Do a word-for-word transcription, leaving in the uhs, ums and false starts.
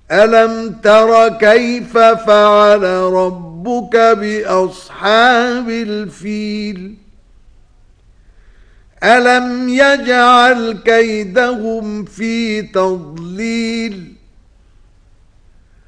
ألم تر كيف فعل ربك بأصحاب الفيل ألم يجعل كيدهم في تضليل